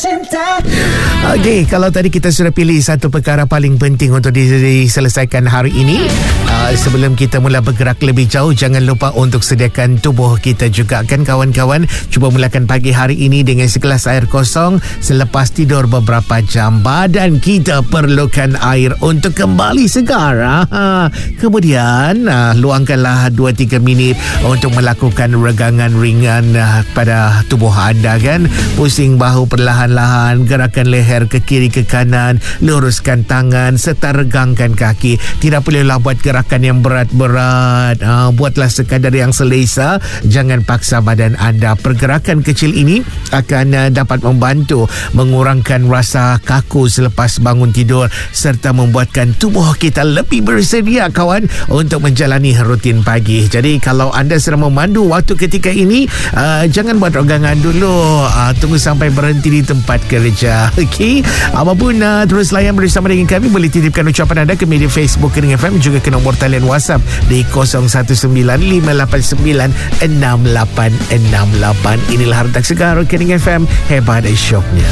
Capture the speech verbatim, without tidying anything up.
cinta. Okey, kalau tadi kita sudah pilih satu perkara paling penting untuk diselesaikan hari ini, uh, sebelum kita mula bergerak lebih jauh, jangan lupa untuk sediakan tubuh kita juga kan kawan-kawan. Cuba mulakan pagi hari ini dengan segelas air kosong. Selepas tidur beberapa jam, badan kita perlukan air untuk kembali segar. Ha. Kemudian uh, luangkanlah dua tiga minit untuk melakukan regangan ringan uh, pada tubuh anda kan. Pusing bahu perlahan-lahan, gerakan leher ke kiri ke kanan, luruskan tangan serta regangkan kaki. Tidak perlulah buat gerakan yang berat-berat. Ha, buatlah sekadar yang selesa. Jangan paksa badan anda. Pergerakan kecil ini akan uh, dapat membantu mengurangkan rasa kaku selepas bangun tidur serta membuatkan tubuh kita lebih bersedia kawan untuk menjalani rutin pagi. Jadi kalau anda sedang memandu waktu ketika ini, uh, jangan buat regangan dulu. Uh, tunggu sampai berhenti di tempat kerja. Okey. Apapun uh, terus layan bersama dengan kami. Boleh titipkan ucapan anda ke media Facebook Kering F M, juga ke nombor talian WhatsApp di kosong satu sembilan lima lapan sembilan enam lapan enam lapan. Inilah Harta Segar Kering F M, hebat syoknya.